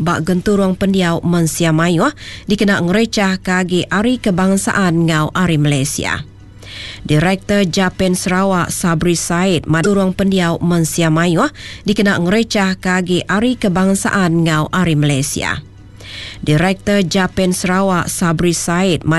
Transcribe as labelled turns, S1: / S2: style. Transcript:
S1: bak genturong pendiau mensiamayu dikena ngerecah kagi Hari Kebangsaan ngau Hari Malaysia. Direktur Japan Sarawak Sabri Said madurong pendiau mensiamayu dikena ngerecah kagi Hari Kebangsaan ngau Hari Malaysia. Direktur Japan Sarawak Sabri Said